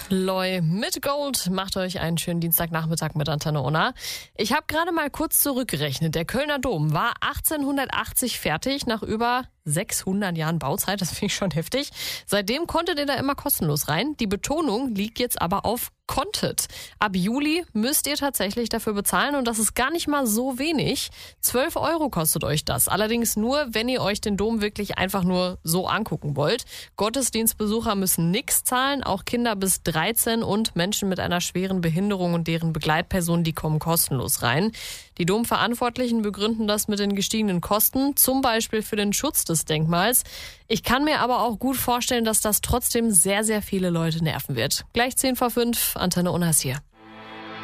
Loy mit Gold. Macht euch einen schönen Dienstagnachmittag mit Antenne Unna. Ich habe gerade mal kurz zurückgerechnet. Der Kölner Dom war 1880 fertig, nach über 600 Jahren Bauzeit. Das finde ich schon heftig. Seitdem konntet ihr da immer kostenlos rein. Die Betonung liegt jetzt aber auf konntet. Ab Juli müsst ihr tatsächlich dafür bezahlen und das ist gar nicht mal so wenig. 12 € kostet euch das. Allerdings nur, wenn ihr euch den Dom wirklich einfach nur so angucken wollt. Gottesdienstbesucher müssen nichts zahlen. Auch Kinder bis 13 und Menschen mit einer schweren Behinderung und deren Begleitpersonen, die kommen kostenlos rein. Die Domverantwortlichen begründen das mit den gestiegenen Kosten, zum Beispiel für den Schutz des Denkmals. Ich kann mir aber auch gut vorstellen, dass das trotzdem sehr, sehr viele Leute nerven wird. Gleich 10 vor 5, Antenne Unna hier.